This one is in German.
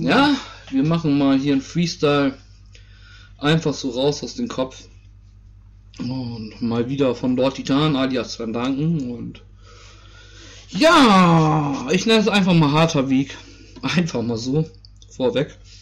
Ja, wir machen mal hier einen Freestyle. Einfach so raus aus dem Kopf. Und mal wieder von Lord Titan alias Van Danken. Und ja, ich nenne es einfach mal harter Weg. Einfach mal so. Vorweg.